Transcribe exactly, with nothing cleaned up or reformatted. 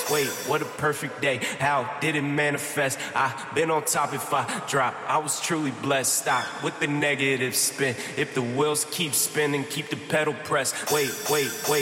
wait, what a perfect day. How did it manifest? I been on top if I drop. I was truly blessed. Stop with the negative spin. If the wheels keep spinning, keep the pedal pressed. Wait, wait, wait.